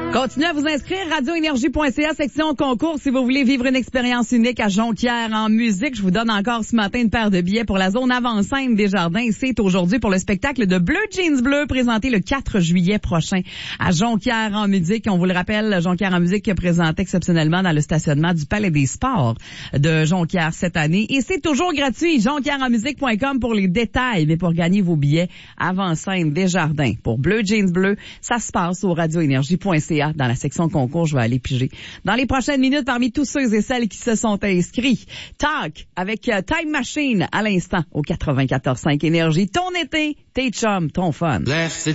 Continuez à vous inscrire, radioénergie.ca, section concours, si vous voulez vivre une expérience unique à Jonquière en musique. Je vous donne encore ce matin une paire de billets pour la zone avant-scène des Jardins. C'est aujourd'hui pour le spectacle de Bleu Jeans Bleu, présenté le 4 juillet prochain à Jonquière en musique. On vous le rappelle, Jonquière en musique présenté exceptionnellement dans le stationnement du Palais des Sports de Jonquière cette année. Et c'est toujours gratuit, jonquieresenmusique.com pour les détails. Mais pour gagner vos billets avant-scène des Jardins pour Bleu Jeans Bleu, ça se passe au radioénergie.ca. Dans la section concours, je vais aller piger dans les prochaines minutes parmi tous ceux et celles qui se sont inscrits. Talk avec Time Machine à l'instant au 94.5 Énergie. Ton été, tes chums, ton fun.